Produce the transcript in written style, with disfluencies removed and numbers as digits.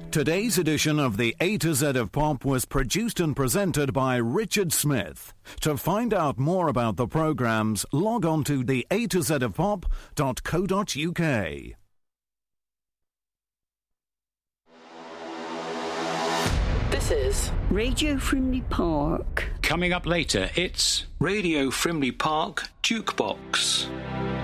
Today's edition of the A to Z of Pop was produced and presented by Richard Smith. To find out more about the programmes, log on to theatozofpop.co.uk. This is Radio Frimley Park. Coming up later, it's Radio Frimley Park Jukebox.